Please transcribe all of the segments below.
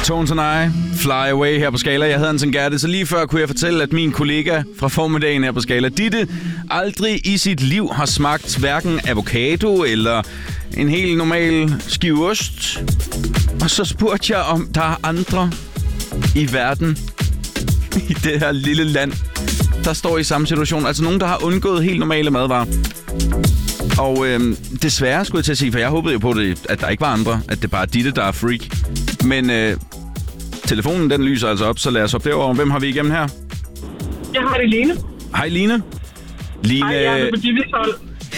Tones and I, Fly Away her på Skala. Jeg hedder Anton Gerte, så lige før kunne jeg fortælle, at min kollega fra formiddagen her på Skala, Ditte, aldrig i sit liv har smagt hverken avocado eller en helt normal skive ost. Og så spurgte jeg, om der er andre i verden, i det her lille land, der står i samme situation. Altså nogen, der har undgået helt normale madvarer. Og desværre skulle jeg til at sige, for jeg håbede jo på det, at der ikke var andre, at det bare er Ditte, der er freak. Men telefonen, den lyser altså op, så lad os op derovre. Hvem har vi igennem her? Jeg har det Line. Hej Line. Line. Hej, jeg er på Dittes hold.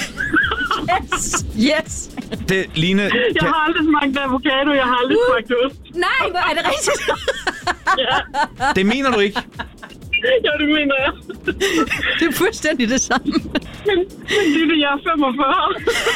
Yes. Det, Line. Jeg har aldrig smagt avocado, jeg har aldrig smagt ost. Nej, hvor er det rigtigt? Ja. Det mener du ikke? Ja, det mener jeg. Det er fuldstændig det samme. Men Ditte, jeg er 45.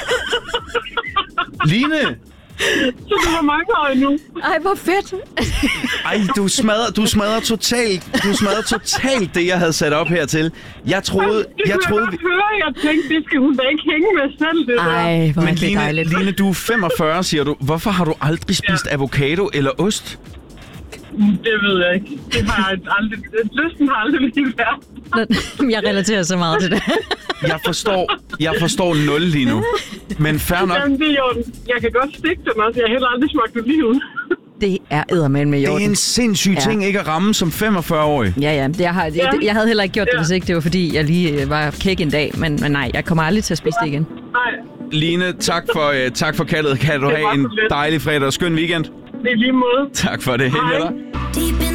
Line. Så du var mange år endnu. Ej, hvor fedt. Ej, du smadrer totalt det, jeg havde sat op hertil. Jeg troede... Jeg tænkte, det skal hun da ikke hænge med selv, det Ej, hvor er det dejligt. Line, du er 45, siger du. Hvorfor har du aldrig spist avocado eller ost? Det ved jeg ikke. Det har jeg aldrig... Lysten har aldrig lige været. Jeg relaterer så meget til det. Jeg forstår 0 lige nu. Men fair nok. Jamen, det er jo... Jeg kan godt stikke den også. Jeg har heller aldrig smagt oliven. Det er eddermand med jorden. Det er en sindssyg ting ikke at ramme som 45-årig. Ja. Jeg havde heller ikke gjort det, hvis ikke det var, fordi jeg lige var kæk en dag. Men nej, jeg kommer aldrig til at spise det igen. Nej. Line, tak for kaldet. Kan du have en dejlig fredag og skøn weekend? Det er lige måde. Tak for det. Hej med dig.